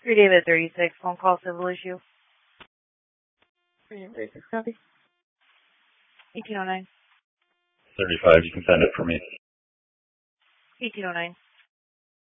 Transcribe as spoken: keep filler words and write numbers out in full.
Three David thirty-six, phone call, civil issue. Three David thirty-six, copy. eighteen oh nine. thirty-five, you can send it for me. eighteen oh nine.